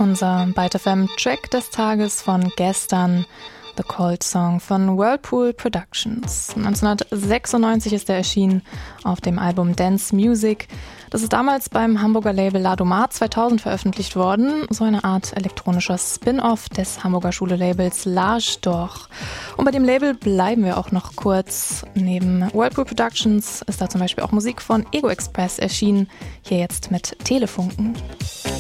Unser Byte FM Track des Tages von gestern, The Cold Song von Whirlpool Productions. 1996 ist er erschienen auf dem Album Dance Music. Das ist damals beim Hamburger Label Ladomar 2000 veröffentlicht worden. So eine Art elektronischer Spin-off des Hamburger Schule-Labels L'Age d'Or. Und bei dem Label bleiben wir auch noch kurz. Neben Whirlpool Productions ist da zum Beispiel auch Musik von Ego Express erschienen. Hier jetzt mit Telefunken.